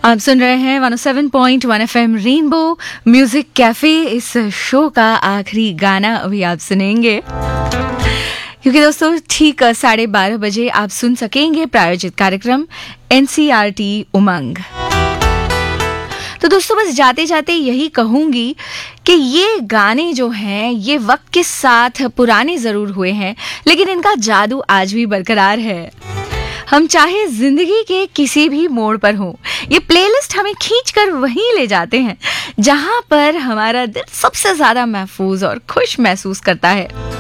आप सुन रहे हैं 107.1 एफएम रेनबो म्यूजिक कैफे। इस शो का आखिरी गाना अभी आप सुनेंगे, क्योंकि दोस्तों ठीक 12:30 बजे आप सुन सकेंगे प्रायोजित कार्यक्रम एनसीईआरटी उमंग। तो दोस्तों बस जाते जाते यही कहूंगी कि ये गाने जो हैं ये वक्त के साथ पुराने जरूर हुए हैं, लेकिन इनका जादू आज भी बरकरार है। हम चाहे जिंदगी के किसी भी मोड़ पर हों, ये प्लेलिस्ट हमें खींचकर वहीं ले जाते हैं जहां पर हमारा दिल सबसे ज्यादा महफूज और खुश महसूस करता है।